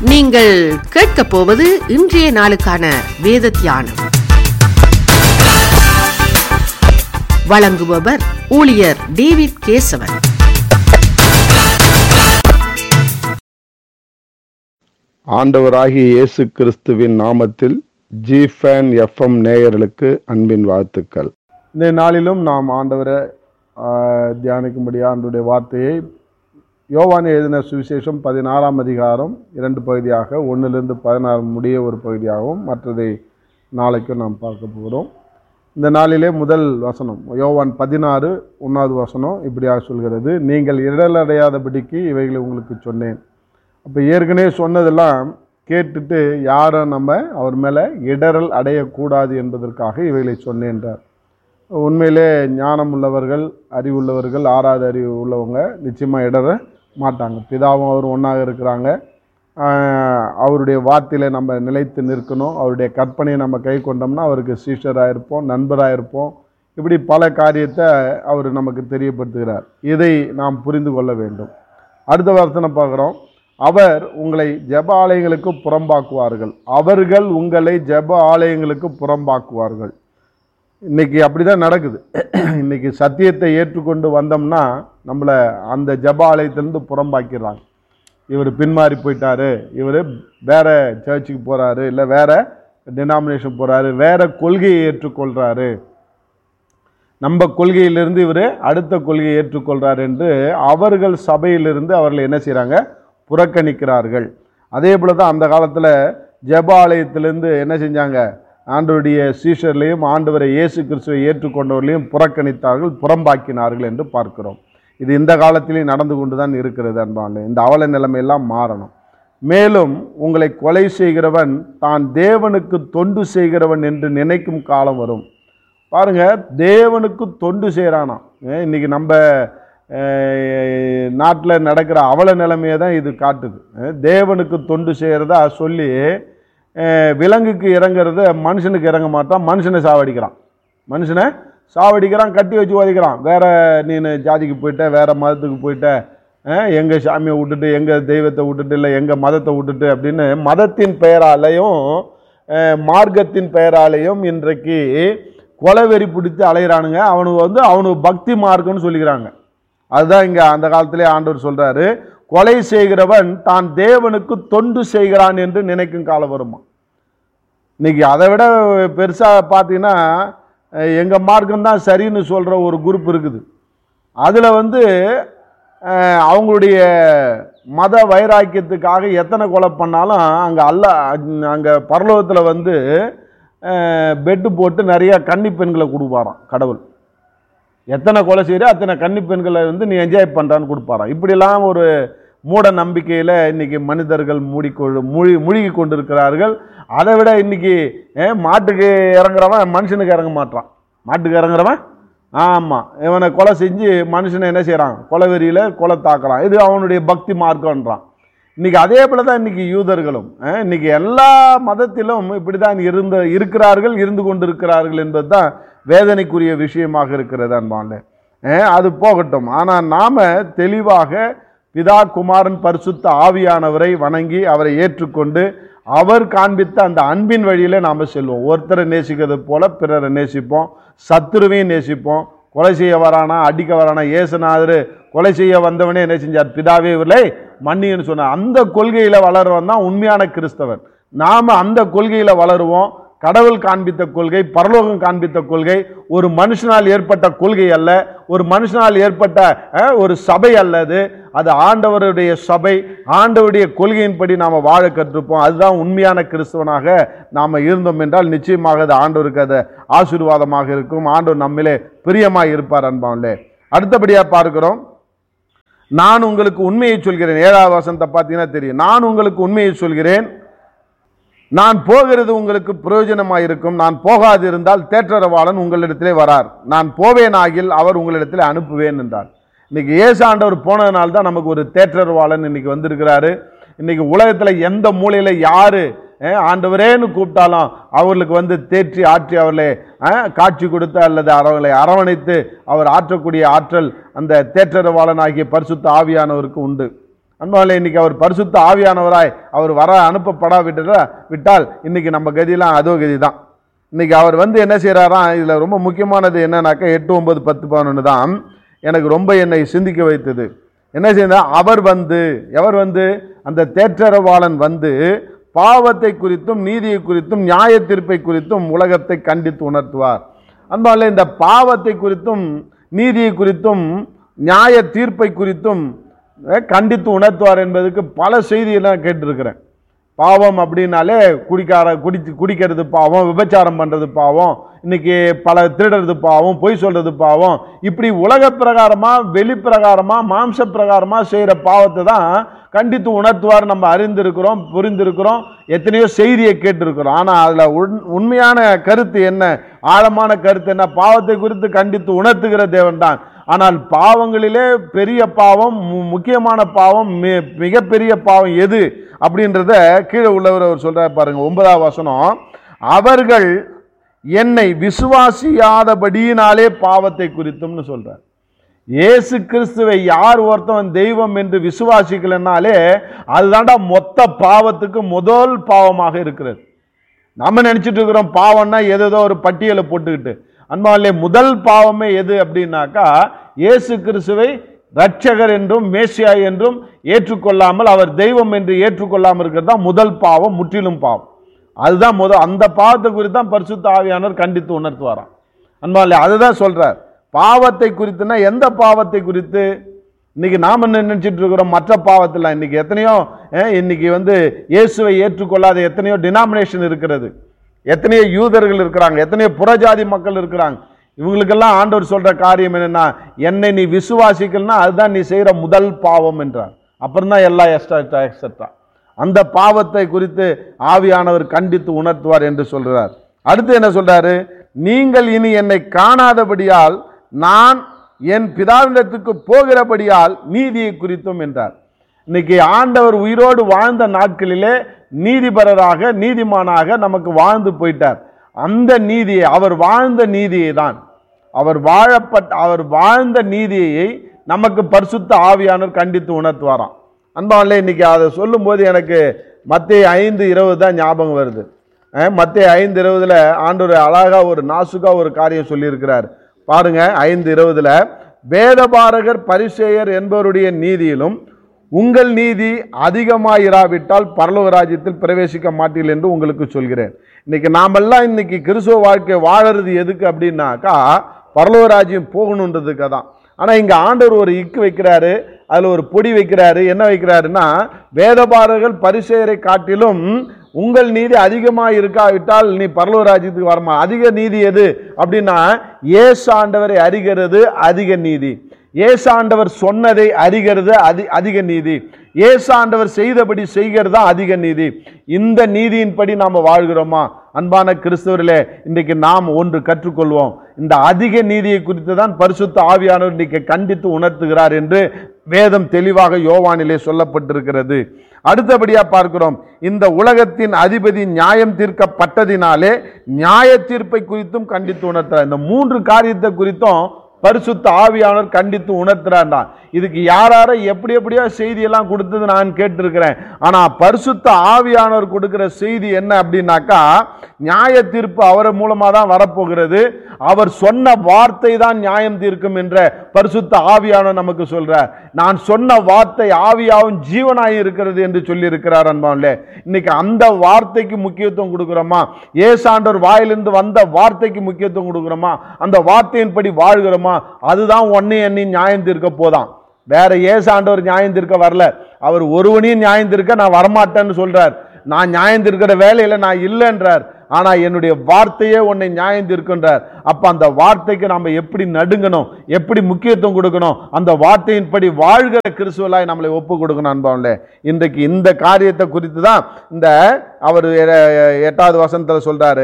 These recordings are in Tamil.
நீங்கள் கேட்கப் போவது இன்றைய நாளுக்கான வேத தியானம். வழங்குபவர் ஊழியர் டேவிட் கேசவன். ஆண்டவராகிய இயேசு கிறிஸ்துவின் நாமத்தில் ஜிஃபேன் எஃப்எம் நேயர்களுக்கு அன்பின் வாழ்த்துக்கள். இந்த நாளிலும் நாம் ஆண்டவரை தியானிக்கும்படியாக ஆண்டவருடைய வார்த்தையை யோவான் எழுதின சுவிசேஷம் 16ஆம் அதிகாரம் 2 பகுதியாக 1-16 முடிய ஒரு பகுதியாகவும் மற்றதை நாளைக்கும் நாம் பார்க்க போகிறோம். இந்த நாளிலே முதல் வசனம் யோவான் 16:1 வசனம் இப்படியாக சொல்கிறது, நீங்கள் இடரலடையாதபடிக்கு இவைகளை உங்களுக்கு சொன்னேன். அப்போ ஏற்கனவே சொன்னதெல்லாம் கேட்டுட்டு யாரும் நம்ம அவர் மேலே இடரல் அடையக்கூடாது என்பதற்காக இவைகளை சொன்னேன்றார். உண்மையிலே ஞானம் உள்ளவர்கள், அறிவுள்ளவர்கள், ஆறாத அறிவு உள்ளவங்க நிச்சயமாக இடர மாட்டாங்க. பிதாவும் அவர் ஒன்றாக இருக்கிறாங்க. அவருடைய வார்த்தையில் நம்ம நிலைத்து நிற்கணும். அவருடைய கற்பனையை நம்ம கை கொண்டோம்னா அவருக்கு சீஷராக இருப்போம், நண்பராக இருப்போம். இப்படி பல காரியத்தை அவர் நமக்கு தெரியப்படுத்துகிறார். இதை நாம் புரிந்து கொள்ள வேண்டும். அடுத்த வசனம் பார்க்குறோம், அவர் உங்களை ஜெப ஆலயங்களுக்கு புறம்பாக்குவார்கள். அவர்கள் உங்களை ஜெப ஆலயங்களுக்கு புறம்பாக்குவார்கள். இன்றைக்கி அப்படி தான் நடக்குது. இன்றைக்கி சத்தியத்தை ஏற்றுக்கொண்டு வந்தோம்னா நம்மளை அந்த ஜெப ஆலயத்திலேருந்து புறம்பாக்கிறாங்க. இவர் பின்மாறி போயிட்டாரு, இவர் வேறு சர்ச்சுக்கு போகிறாரு, இல்லை வேறு டினாமினேஷன் போகிறாரு, வேறு கொள்கையை ஏற்றுக்கொள்கிறாரு, நம்ம கொள்கையிலிருந்து இவர் அடுத்த கொள்கையை ஏற்றுக்கொள்கிறார் என்று அவர்கள் சபையிலிருந்து அவர்கள் என்ன செய்கிறாங்க, புறக்கணிக்கிறார்கள். அதே போல் தான் அந்த காலத்தில் ஜெப ஆலயத்திலேருந்து என்ன செஞ்சாங்க, ஆண்டவருடைய சீஷர்லையும் ஆண்டவரை இயேசு கிறிஸ்துவை ஏற்றுக்கொண்டவர்களையும் புறக்கணித்தார்கள், புறம்பாக்கினார்கள் என்று பார்க்கிறோம். இது இந்த காலத்திலேயும் நடந்து கொண்டு தான் இருக்கிறது அன்பான. இந்த அவல நிலைமையெல்லாம் மாறணும். மேலும் உங்களை கொலை செய்கிறவன் தான் தேவனுக்கு தொண்டு செய்கிறவன் என்று நினைக்கும் காலம் வரும். பாருங்க, தேவனுக்கு தொண்டு செய்கிறானா. இன்னைக்கு நம்ம நாட்டில் நடக்கிற அவல நிலைமையை தான் இது காட்டுது. தேவனுக்கு தொண்டு செய்கிறதா சொல்லி விலங்குக்கு இறங்குறத மனுஷனுக்கு இறங்க மாட்டான், மனுஷனை சாவடிக்கிறான், கட்டி வச்சு உதைக்கிறான். வேறு நீ ஜாதிக்கு போயிட்ட, வேறு மதத்துக்கு போயிட்ட, எங்கள் சாமியை விட்டுட்டு, எங்கள் தெய்வத்தை விட்டுட்டு, இல்லை எங்கள் மதத்தை விட்டுட்டு அப்படின்னு மதத்தின் பெயராலையும் மார்க்கத்தின் பெயராலையும் இன்றைக்கு கொலைவெறி பிடித்து அலைகிறானுங்க. அவனுக்கு பக்தி மார்க்கம்னு சொல்லிக்கிறாங்க. அதுதான் இங்கே அந்த காலத்திலே ஆண்டவர் சொல்கிறாரு, கொலை செய்கிறவன் தான் தேவனுக்கு தொண்டு செய்கிறான் என்று நினைக்கும் காலம் வருமா. இன்னைக்கு அதை விட பெருசாக பார்த்தீங்கன்னா எங்கள் மார்க்கம்தான் சரின்னு சொல்கிற ஒரு குரூப் இருக்குது. அதில் அவங்களுடைய மத வைராக்கியத்துக்காக எத்தனை கொலை பண்ணாலும் அங்கே பரலோகத்தில் பெட்டு போட்டு நிறைய கன்னி பெண்களை கொடுப்பாராம் கடவுள். எத்தனை கொலை செய்கிற அத்தனை கன்னி பெண்களை நீ என்ஜாய் பண்ணுறான்னு கொடுப்பாராம். இப்படிலாம் ஒரு மூட நம்பிக்கையில் இன்றைக்கி மனிதர்கள் மூழ்கி கொண்டிருக்கிறார்கள். அதை விட இன்றைக்கி மாட்டுக்கு இறங்குறவன் மனுஷனுக்கு இறங்க மாட்டான். மாட்டுக்கு இறங்குறவன் ஆமாம் இவனை கொலை செஞ்சு மனுஷனை என்ன செய்கிறான், கொலை வெறியில் கொலை தாக்குறான். இது அவனுடைய பக்தி மார்க்கம்ன்றான். இன்றைக்கி அதே போல் தான் இன்றைக்கி யூதர்களும் இன்றைக்கி எல்லா மதத்திலும் இப்படி தான் இருந்து கொண்டிருக்கிறார்கள் என்பது தான் வேதனைக்குரிய விஷயமாக இருக்கிறது அன்பான. அது போகட்டும். ஆனால் நாம் தெளிவாக பிதா, குமாரன், பரிசுத்த ஆவியானவரை வணங்கி அவரை ஏற்றுக்கொண்டு அவர் காண்பித்த அந்த அன்பின் வழியில் நாம் செல்வோம். ஒருத்தரை நேசிக்கிறது போல பிறரை நேசிப்போம், சத்துருவையும் நேசிப்போம். கொலை செய்ய வரானா, அடிக்க வரானா, ஏசுநாதர் கொலை செய்ய வந்தவனே என்ன செஞ்சார், பிதாவே இவர்களை மன்னின்னு சொன்னார். அந்த கொள்கையில் வளருவன் தான் உண்மையான கிறிஸ்தவன். நாம் அந்த கொள்கையில் வளருவோம். கடவுள் காண்பித்த கொள்கை, பரலோகம் காண்பித்த கொள்கை ஒரு மனுஷனால் ஏற்பட்ட கொள்கை அல்ல, ஒரு மனுஷனால் ஏற்பட்ட ஒரு சபை அல்லது. அது ஆண்டவருடைய சபை, ஆண்டவருடைய கொள்கையின்படி நாம் வாழ கற்றுப்போம். அதுதான் உண்மையான கிறிஸ்தவனாக நாம் இருந்தோம் என்றால் நிச்சயமாக அது ஆண்டவருக்கு அது ஆசீர்வாதமாக இருக்கும். ஆண்டவர் நம்மிலே பிரியமாக இருப்பார் அன்பாங்களே. அடுத்தபடியாக பார்க்கிறோம், நான் உங்களுக்கு உண்மையை சொல்கிறேன். 7வது வசனத்தை பார்த்தீங்கன்னா தெரியும். நான் உங்களுக்கு உண்மையை சொல்கிறேன், நான் போகிறது உங்களுக்கு பிரயோஜனமாக இருக்கும். நான் போகாது இருந்தால் தேற்றரவாளன் உங்களிடத்திலே வரார். நான் போவேனாகில் அவர் உங்களிடத்திலே அனுப்புவேன் என்றார். இன்னைக்கு இயேசு ஆண்டவர் போனதுனால்தான் நமக்கு ஒரு தேற்றரவாளன் இன்னைக்கு வந்திருக்கிறாரு. இன்னைக்கு உலகத்தில் எந்த மூலையில் யாரு ஆண்டவரேன்னு கூப்பிட்டாலும் அவர்களுக்கு தேற்றி ஆற்றி அவர்களை காட்சி கொடுத்து அல்லது அவர்களை அரவணைத்து அவர் ஆற்றக்கூடிய ஆற்றல் அந்த தேற்றரவாளன் ஆகிய பரிசுத்த ஆவியானவருக்கு உண்டு. அன்பாலே இன்னைக்கு அவர் பரிசுத்த ஆவியானவராய் அவர் வர விட்டால் இன்னைக்கு நம்ம கதியெல்லாம் அதோ கதி தான். இன்னைக்கு அவர் என்ன செய்கிறாராம், இதில் ரொம்ப முக்கியமானது என்னன்னாக்கா 8, 9, 10, 11 தான் எனக்கு ரொம்ப என்னை சிந்திக்க வைத்தது. என்ன செய்தால் எவர் அந்த தேற்றரவாளன் பாவத்தை குறித்தும் நீதியை குறித்தும் நியாய தீர்ப்பை குறித்தும் உலகத்தை கண்டித்து உணர்த்துவார். அன்பாலே இந்த பாவத்தை குறித்தும் நீதியை குறித்தும் நியாய தீர்ப்பை குறித்தும் கண்டித்து உணர்த்துவார் என்பதுக்கு பல செய்தியெல்லாம் கேட்டிருக்கிறேன். பாவம் அப்படின்னாலே குடிக்கிறது பாவம், விபச்சாரம் பண்ணுறது பாவம், இன்னைக்கு பல திருடுறது பாவம், பொய் சொல்றது பாவம், இப்படி உலக பிரகாரமாக வெளிப்பிரகாரமாக மாம்ச பிரகாரமாக செய்கிற பாவத்தை தான் கண்டித்து உணர்த்துவார். நம்ம அறிந்திருக்கிறோம், புரிந்திருக்கிறோம், எத்தனையோ செய்தியை கேட்டிருக்கிறோம். ஆனால் அதில் உண்மையான கருத்து என்ன, ஆழமான கருத்து என்ன? பாவத்தை குறித்து கண்டித்து உணர்த்துகிற தேவன் தான். ஆனால் பாவங்களிலே பெரிய பாவம், முக்கியமான பாவம், மிகப்பெரிய பாவம் எது அப்படின்றத கீழே உள்ளவர் அவர் சொல்றார் பாருங்க. 9ஆம் வசனம், அவர்கள் என்னை விசுவாசியாதபடியினாலே பாவத்தை குறித்தும்னு சொல்றார். இயேசு கிறிஸ்துவை யார் ஒருத்தவன் தெய்வம் என்று விசுவாசிக்கலனாலே அதுதான்டா மொத்த பாவத்துக்கு முதல் பாவமாக இருக்கிறது. நம்ம நினைச்சிட்டு இருக்கிறோம் பாவம்னா ஏதோ ஒரு பட்டியலை போட்டுக்கிட்டு. அன்பாலே முதல் பாவமே எது அப்படின்னாக்கா இயேசு கிறிஸ்துவை இரட்சகர் என்றும் மேசியா என்றும் ஏற்றுக்கொள்ளாமல் அவர் தெய்வம் என்று ஏற்றுக்கொள்ளாமல் இருக்கிறது தான் முதல் பாவம், முற்றிலும் பாவம். அதுதான் அந்த பாவத்தை குறித்து தான் பரிசுத்த ஆவியானவர் கண்டித்து உணர்த்துவாராம். அன்பாலே அதுதான் சொல்றார். பாவத்தை குறித்துனா எந்த பாவத்தை குறித்து? இன்னைக்கு நாம் என்ன நினைச்சிட்டு இருக்கிறோம்? மற்ற பாவத்தில் இன்னைக்கு எத்தனையோ இன்னைக்கு இயேசுவை ஏற்றுக்கொள்ளாத எத்தனையோ டினாமினேஷன் இருக்கிறது, எத்தனையோ யூதர்கள் இருக்கிறாங்க, எத்தனையோ புறஜாதி மக்கள் இருக்கிறாங்க. இவங்களுக்கெல்லாம் ஆண்டவர் சொல்ற காரியம் என்னன்னா, என்னை நீ விசுவாசிக்கலன்னா அதுதான் நீ செய்யற முதல் பாவம் என்றார். அப்புறம் தான் எல்லாம் எக்ஸெட்ரா. அந்த பாவத்தை குறித்து ஆவியானவர் கண்டித்து உணர்த்துவார் என்று சொல்றார். அடுத்து என்ன சொல்றாரு? நீங்கள் இனி என்னை காணாதபடியால் நான் என் பிதாவினிடத்துக்கு போகிறபடியால் நீதியை குறித்தும் என்றார். இன்னைக்கு ஆண்டவர் உயிரோடு வாழ்ந்த நாட்களிலே நீதிபரராக நீதிமானாக நமக்கு வாழ்ந்து போயிட்டார். அந்த நீதியை, அவர் வாழ்ந்த நீதியை தான், அவர் வாழ்ந்த நீதியை நமக்கு பரிசுத்த ஆவியானவர் கண்டித்து உணர்த்துவாராம். அன்பாலே இன்னைக்கு அதை சொல்லும் போது எனக்கு மத்தேயு 5:20 தான் ஞாபகம் வருது. மத்தேயு 5:20 ஆண்டவர் அழகா ஒரு நாசுகா ஒரு காரியம் சொல்லியிருக்கிறார் பாருங்க. 5:20 வேதபாரகர் பரிசேயர் என்பவருடைய நீதியிலும் உங்கள் நீதி அதிகமாயிராவிட்டால் பரலோக ராஜ்யத்தில் பிரவேசிக்க மாட்டீர்கள் என்று உங்களுக்கு சொல்கிறேன். இன்னைக்கு நாமெல்லாம் இன்னைக்கு கிறிஸ்துவ வாழ்க்கை வாழறது எதுக்கு அப்படின்னாக்கா பரலோக ராஜ்யம் போகணுன்றதுக்கு தான். ஆனால் இங்கே ஆண்டவர் ஒரு இக்கு வைக்கிறாரு, அதில் ஒரு பொடி வைக்கிறாரு. என்ன வைக்கிறாருன்னா, வேதபாரகர்கள் பரிசேயரை காட்டிலும் உங்கள் நீதி அதிகமாக இருக்காவிட்டால் நீ பரலோக ராஜ்யத்துக்கு வரமா. அதிக நீதி எது அப்படின்னா இயேசு ஆண்டவரை அறிகிறது அதிக நீதி, இயேசு ஆண்டவர் சொன்னதை அறிகிறது அதிக நீதி, இயேசு ஆண்டவர் செய்தபடி செய்கிறது தான் அதிக நீதி. இந்த நீதியின்படி நாம் வாழ்கிறோமா? அன்பான கிறிஸ்தவர்களே, இன்றைக்கு நாம் ஒன்று கற்றுக்கொள்வோம். இந்த அதிக நீதியை குறித்து தான் பரிசுத்த ஆவியானவர் இன்றைக்கு கண்டித்து உணர்த்துகிறார் என்று வேதம் தெளிவாக யோவானிலே சொல்லப்பட்டிருக்கிறது. அடுத்தபடியா பார்க்கிறோம், இந்த உலகத்தின் அதிபதி நியாயம் தீர்க்கப்பட்டதினாலே நியாய தீர்ப்பை குறித்தும் கண்டித்து உணர்த்துறார். இந்த 3 காரியத்தை குறித்தும் பரிசுத்த ஆவியானவர் கண்டித்து உணர்த்துறாண்டா. இதுக்கு யாரார எப்படியோ செய்தியெல்லாம் கொடுத்தது நான் கேட்டிருக்கிறேன். ஆனா பரிசுத்த ஆவியானவர் கொடுக்கிற செய்தி என்ன அப்படின்னாக்கா, நியாய தீர்ப்பு அவர் மூலமா தான் வரப்போகிறது. அவர் சொன்ன வார்த்தை தான் நியாயம் தீர்க்கும் என்ற பரிசுத்த ஆவியானவர் நமக்கு சொல்றார். நான் சொன்ன வார்த்தை ஆவியாவும் ஜீவனாயும் இருக்கிறது என்று சொல்லி இருக்கிறார். அன்பான்லே, இன்னைக்கு அந்த வார்த்தைக்கு முக்கியத்துவம் கொடுக்கிறோமா? ஏசாண்டவர் வாயிலிருந்து வந்த வார்த்தைக்கு முக்கியத்துவம் கொடுக்கிறோமா? அந்த வார்த்தையின்படி வாழ்கிறோமா? அதுதான் ஒன்னே எண்ணி நியாயம் தீர்க்க போதான். வேற ஏசாண்டவர் நியாயம் தீர்க்க வரல. அவர் ஒருவனையும் நியாயம் தீர்க்க நான் வரமாட்டேன்னு சொல்றார். நான் நியாயம் தீர்க்கிற வேலையில நான் இல்லைன்றார். ஆனா என்னுடைய வார்த்தையே உன்னை நியாயம் தீர்க்கின்றார். அப்ப அந்த வார்த்தைக்கு நாம எப்படி நடுங்கணும், எப்படி முக்கியத்துவம் கொடுக்கணும், அந்த வார்த்தையின்படி வாழ்கிற கிறிஸ்துவலாய் நம்மளை ஒப்பு கொடுக்கணும். அன்பாவிலே, இன்றைக்கு இந்த காரியத்தை குறித்து தான் இந்த அவர் 8வது வசனத்தில் சொல்றாரு.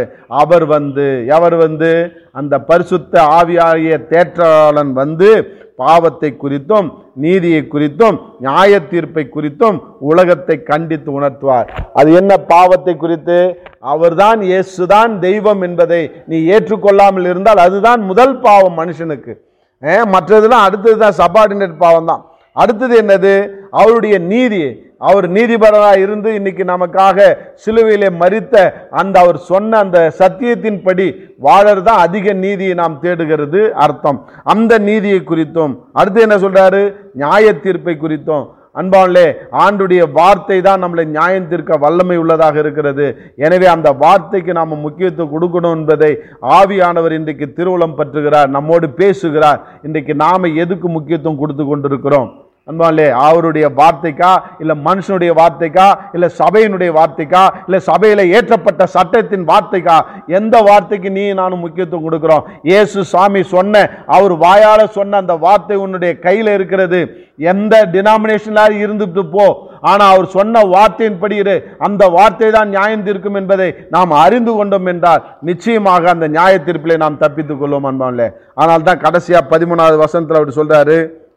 எவர் அந்த பரிசுத்த ஆவியாகிய தேற்றாளன் பாவத்தை குறித்தும் நீதியை குறித்தும் நியாய தீர்ப்பை குறித்தும் உலகத்தை கண்டித்து உணர்த்துவார். அது என்ன பாவத்தை குறித்து? அவர்தான் இயேசுதான் தெய்வம் என்பதை நீ ஏற்றுக்கொள்ளாமல் இருந்தால் அதுதான் முதல் பாவம் மனுஷனுக்கு. மற்றதுலாம் அடுத்ததுதான் சபார்டினேட் பாவம் தான். அடுத்தது என்னது? அவருடைய நீதி. அவர் நீதிபரராக இருந்து இன்னைக்கு நமக்காக சிலுவையிலே மரித்த அந்த அவர் சொன்ன அந்த சத்தியத்தின்படி வாழறதுதான் அதிக நீதியை நாம் தேடுகிறது அர்த்தம். அந்த நீதியை குறித்தும் அடுத்து என்ன சொல்றாரு? நியாய தீர்ப்பை குறித்தும். அன்பானே, ஆண்டுடைய வார்த்தை தான் நம்மளை நியாயம் தீர்க்க வல்லமை உள்ளதாக இருக்கிறது. எனவே அந்த வார்த்தைக்கு நாம் முக்கியத்துவம் கொடுக்கணும் என்பதை ஆவியானவர் இன்றைக்கு திருவுளம் பற்றுகிறார், நம்மோடு பேசுகிறார். இன்றைக்கு நாம எதுக்கு முக்கியத்துவம் கொடுத்து கொண்டிருக்கிறோம்? அன்பாலே, அவருடைய வார்த்தைக்கா, இல்ல மனுஷனுடைய வார்த்தைக்கா, இல்ல சபையினுடைய வார்த்தைக்கா, இல்ல சபையில ஏற்றப்பட்ட சட்டத்தின் வார்த்தைக்கா? எந்த வார்த்தைக்கு நீ நானும் முக்கியத்துவம் கொடுக்கிறோம்? இயேசு சாமி சொன்ன, அவர் வாயால சொன்ன அந்த வார்த்தை உன்னுடைய கையில இருக்கிறது. எந்த டினாமினேஷன்ல இருந்துட்டு போ, ஆனா அவர் சொன்ன வார்த்தையின்படி இரு. அந்த வார்த்தை தான் நியாயம் தீர்க்கும் என்பதை நாம் அறிந்து கொண்டோம் என்றால் நிச்சயமாக அந்த நியாய தீர்ப்பிலே நாம் தப்பித்துக் கொள்வோம். அன்பாலே, ஆனால் தான் கடைசியா 13வது வசனத்துல அவர் சொல்றாரு,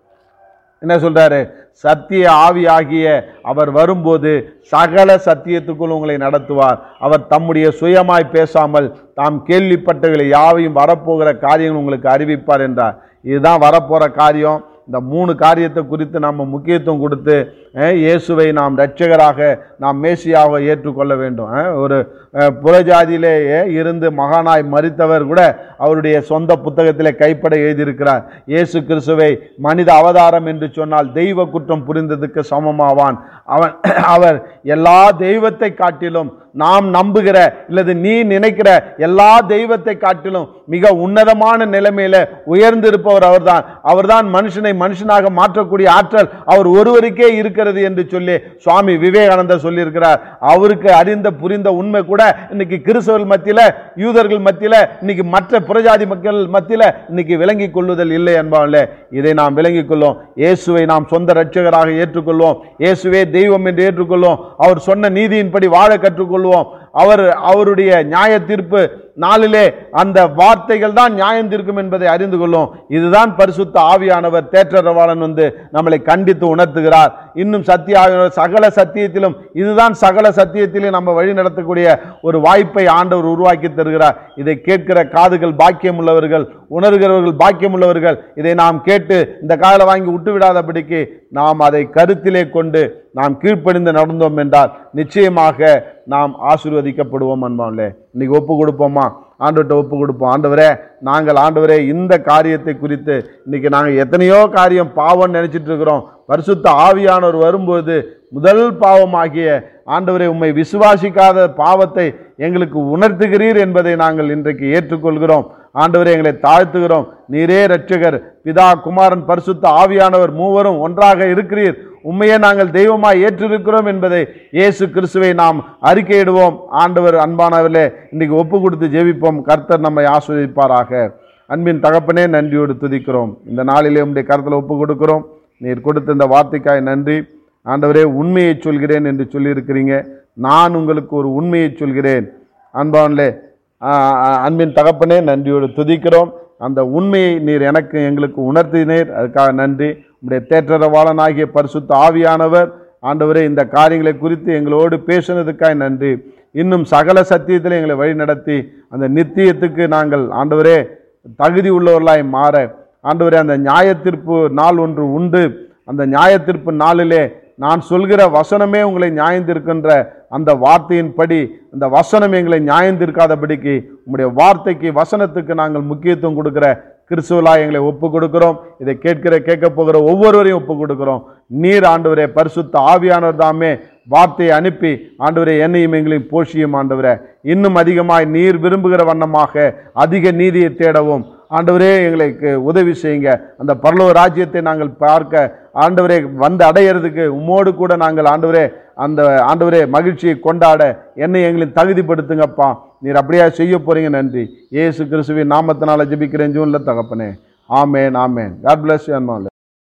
என்ன சொல்றாரு? சத்திய ஆவியாகிய அவர் வரும்போது சகல சத்தியத்துக்குள் உங்களை நடத்துவார். அவர் தம்முடைய சுயமாய் பேசாமல் தாம் கேள்விப்பட்டவர்களை யாவையும் வரப்போகிற காரியங்கள் உங்களுக்கு அறிவிப்பார் என்றார். இதுதான் வரப்போற காரியம். இந்த 3 காரியத்தை குறித்து நாம் முக்கியத்துவம் கொடுத்து இயேசுவை நாம் இரட்சகராக, நாம் மேசியாக ஏற்றுக்கொள்ள வேண்டும். ஒரு புறஜாதியிலே இருந்து மகானாய் மரித்தவர் கூட அவருடைய சொந்த புத்தகத்திலே கைப்பட எழுதியிருக்கிறார். இயேசு கிறிஸ்துவை மனித அவதாரம் என்று சொன்னால் தெய்வ குற்றம் புரிந்ததுக்கு சமமாவான். அவர் எல்லா தெய்வத்தை காட்டிலும், நாம் நம்புகிற இல்லது நீ நினைக்கிற எல்லா தெய்வத்தை காட்டிலும் மிக உன்னதமான நிலைமையில உயர்ந்திருப்பவர் அவர்தான். அவர்தான் மனுஷனை மனுஷனாக மாற்றக்கூடிய ஆற்றல் அவர் ஒருவருக்கே இருக்கிறது என்று சொல்லி சுவாமி விவேகானந்தர் சொல்லியிருக்கிறார். அவருக்கு அறிந்த புரிந்த உண்மை கூட இன்னைக்கு கிறிஸ்தவர்கள் மத்தியில, யூதர்கள் மத்தியில, இன்னைக்கு மற்ற புறஜாதி மக்கள் மத்தியில இன்னைக்கு விளங்கிக் கொள்ளுதல் இல்லை என்பாங்களே. இதை நாம் விளங்கிக் கொள்வோம். இயேசுவை நாம் சொந்த இரட்சகராக ஏற்றுக்கொள்வோம். இயேசுவே தெய்வம் என்று ஏற்றுக்கொள்வோம். அவர் சொன்ன நீதியின்படி வாழ கற்றுக்கொள்வோம். அவருடைய நியாய தீர்ப்பு நாளிலே அந்த வார்த்தைகள் தான் நியாயம் தீர்க்கும் என்பதை அறிந்து கொள்ளும். இதுதான் பரிசுத்த ஆவியானவர் தேற்றரவாளன் வந்து நம்மளை கண்டித்து உணர்த்துகிறார். இன்னும் சத்திய ஆவியானவர் சகல சத்தியத்திலும், இதுதான் சகல சத்தியத்திலும் நம்ம வழி நடத்தக்கூடிய ஒரு வாய்ப்பை ஆண்டவர் உருவாக்கி தருகிறார். இதை கேட்கிற காதுகள் பாக்கியம் உள்ளவர்கள், உணர்கிறவர்கள் பாக்கியம் உள்ளவர்கள். இதை நாம் கேட்டு இந்த காலை வாங்கி விட்டு விடாதபடிக்கு நாம் அதை கருத்திலே கொண்டு நாம் கீழ்ப்படிந்து நடந்தோம் என்றால் நிச்சயமாக நாம் ஆசீர்வதிக்கப்படுவோம். அன்பானே, இன்னைக்கு ஒப்பு கொடுப்போமா? ஆண்டவர்கிட்ட ஒப்பு கொடுப்போம். ஆண்டவரே இந்த காரியத்தை குறித்து இன்னைக்கு நாங்கள் எத்தனையோ காரியம் பாவம் நினைச்சிட்டு இருக்கிறோம். பரிசுத்த ஆவியானவர் வரும்போது முதல் பாவமாகிய ஆண்டவரே உம்மை விசுவாசிக்காத பாவத்தை எங்களுக்கு உணர்த்துகிறீர் என்பதை நாங்கள் இன்றைக்கு ஏற்றுக்கொள்கிறோம். ஆண்டவரே, எங்களை தாழ்த்துகிறோம். நீரே இரட்சகர், பிதா, குமாரன், பரிசுத்த ஆவியானவர் மூவரும் ஒன்றாக இருக்கிறீர். உண்மையே நாங்கள் தெய்வமாய் ஏற்றிருக்கிறோம் என்பதை இயேசு கிறிஸ்துவை நாம் அறிக்கையிடுவோம். ஆண்டவர் அன்பானவர்களே, இன்றைக்கு ஒப்பு கொடுத்து ஜெபிப்போம். கர்த்தர் நம்மை ஆசீர்வதிப்பாராக. அன்பின் தகப்பனே, நன்றியோடு துதிக்கிறோம். இந்த நாளிலே உம்முடைய கருத்தில் ஒப்பு கொடுக்கிறோம். நீர் கொடுத்த இந்த வார்த்தைக்காய் நன்றி. ஆண்டவரே, உண்மையை சொல்கிறேன் என்று சொல்லியிருக்கிறீங்க. நான் உங்களுக்கு ஒரு உண்மையை சொல்கிறேன். அன்பானே, அன்பின் தகப்பனே, நன்றியோடு துதிக்கிறோம். அந்த உண்மையை நீர் எனக்கு எங்களுக்கு உணர்த்தினீர், அதுக்காக நன்றி. உம்முடைய தேற்றரவாளனாகிய பரிசுத்த ஆவியானவர் ஆண்டவரே இந்த காரியங்களை குறித்து எங்களோடு பேசினதுக்காய் நன்றி. இன்னும் சகல சத்தியத்தில் எங்களை வழி நடத்தி அந்த நித்தியத்துக்கு நாங்கள் ஆண்டவரே தகுதி உள்ளவர்களாய் மாற, ஆண்டவரே அந்த நியாயத்தீர்ப்பு நாள் ஒன்று உண்டு. அந்த நியாயத்தீர்ப்பு நாளிலே நான் சொல்கிற வசனமே உங்களை நியாயந்திருக்கின்ற அந்த வார்த்தையின்படி அந்த வசனம் எங்களை நியாயந்திருக்காதபடிக்கு உம்முடைய வார்த்தைக்கு, வசனத்துக்கு நாங்கள் முக்கியத்துவம் கொடுக்கிற கிறிஸ்துவலாய் எங்களை ஒப்பு கொடுக்கிறோம். இதை கேட்க போகிற ஒவ்வொருவரையும் ஒப்பு கொடுக்கிறோம். நீர் ஆண்டவரே பரிசுத்த ஆவியானவர் தாமே வார்த்தையை அனுப்பி ஆண்டவரே என்னையும் எங்களையும் போஷியும். ஆண்டவரே, இன்னும் அதிகமாய் நீர் விரும்புகிற வண்ணமாக அதிக நீதியை தேடவும் ஆண்டவரே எங்களுக்கு உதவி செய்யுங்க. அந்த பரலோக ராஜ்யத்தை நாங்கள் பார்க்க ஆண்டவரே வந்து அடையிறதுக்கு உம்மோடு கூட நாங்கள் ஆண்டவரே மகிழ்ச்சியை கொண்டாட என்னை எங்களின் தகுதிப்படுத்துங்கப்பா. நீர் அப்படியே செய்ய போறீங்க. நன்றி. இயேசு கிறிஸ்துவின் நாமத்தினால ஜெபிக்கிறேன் ஜூன்ல தகப்பனே. ஆமேன், ஆமேன். God bless you.